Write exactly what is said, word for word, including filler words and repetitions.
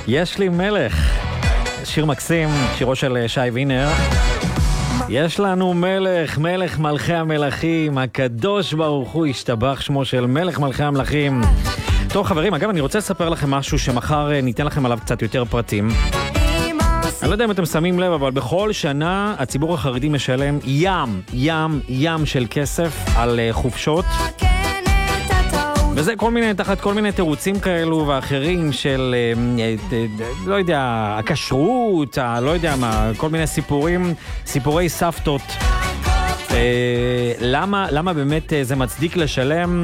יש לי מלך, שיר מקסים, שירו של שי וינר. יש לנו מלך, מלך מלכי המלכים, הקדוש ברוך הוא, השתבח שמו של מלך מלכי המלכים. טוב חברים, אגב אני רוצה לספר לכם משהו שמחר ניתן לכם עליו קצת יותר פרטים. אני לא יודע אם אתם שמים לב, אבל בכל שנה הציבור החרדי משלם ים, ים, ים של כסף על חופשות. וזה כל מיני, תחת כל מיני תירוצים כאלו ואחרים של, לא יודע, הכשרות, לא יודע מה, כל מיני סיפורים, סיפורי סבתות. למה, למה באמת זה מצדיק לשלם?